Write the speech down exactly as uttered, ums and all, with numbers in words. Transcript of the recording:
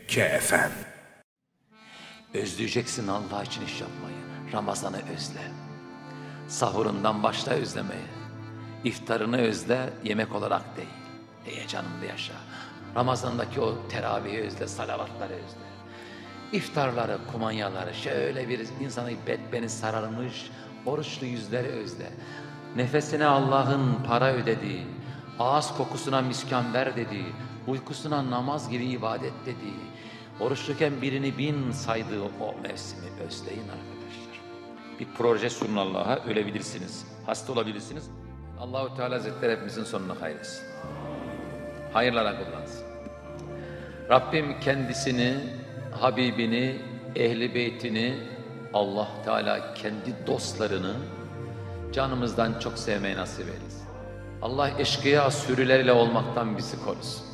K F M. Özleyeceksin Allah için iş yapmayı. Ramazan'ı özle. Sahurundan başla özlemeye. İftarını özle, yemek olarak değil. Heyecanında yaşa. Ramazan'daki o teravihi özle, salavatları özle. İftarları, kumanyaları, şöyle bir insanı bedbeni sararmış, oruçlu yüzleri özle. Nefesine Allah'ın para ödediği, ağız kokusuna miskamber dediği, uykusuna namaz gibi ibadet dediği, oruçluyken birini bin saydığı o mevsimi özleyin arkadaşlar. Bir proje sunun Allah'a, ölebilirsiniz, hasta olabilirsiniz. Allah-u Teala Hazretleri hepimizin sonunu hayretsin. Hayırlara kullansın. Rabbim kendisini, Habibini, Ehli Beytini, Allah Teala kendi dostlarını canımızdan çok sevmeyi nasip eylesin. Allah eşkıya sürüleriyle olmaktan bizi korusun.